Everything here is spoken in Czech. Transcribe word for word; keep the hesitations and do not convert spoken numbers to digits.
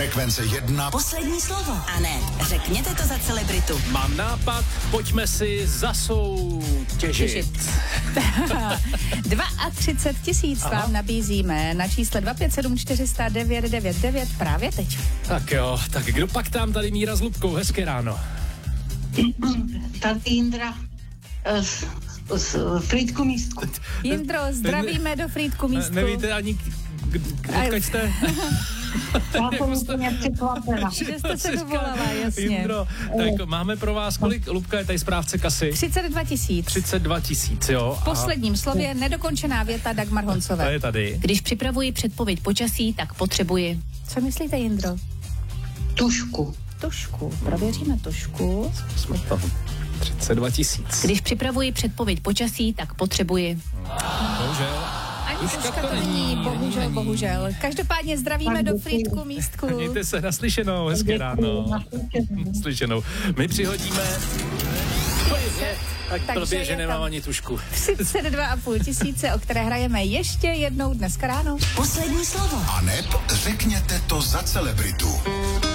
Frekvence jedna. Poslední slovo. A ne, řekněte to za celebritu. Mám nápad, pojďme si zasoutěžit. třicet dva tisíc vám nabízíme na čísle dva pět sedm čtyři nula nula devět devět devět právě teď. Tak jo, tak kdo pak tam tady Míra s Lubkou? Hezké ráno. Tady Jindra z, z Frýdku místku. Jindro, zdravíme do Frýdku místku. Ne, nevíte ani, odkud jste? Já jsem úplně překvapena. Že jste se dovolala, jasně. Jindro, tak máme pro vás, kolik, Lubka je tady správce kasy? třicet dva tisíc. třicet dva tisíc, jo. V posledním slově nedokončená věta Dagmar Honcové. To je tady. Když připravuji předpověď počasí, tak potřebuji. Co myslíte, Jindro? Tušku. Tušku. Prověříme tušku. Jsme tam. třicet dva tisíc. Když připravuji předpověď počasí, tak potřebuji. Bohužel. Ani Tuška tuška to to není, není, bohužel, není. bohužel. Každopádně zdravíme do Frýdku místku. Mějte se naslyšenou, hezké ráno. Naslyšenou. My přihodíme... Tak Takže blbě, že je nemám tam ani tušku. třicet dva a půl tisíce, o které hrajeme ještě jednou dneska ráno. Poslední slovo. A neb řekněte to za celebritu.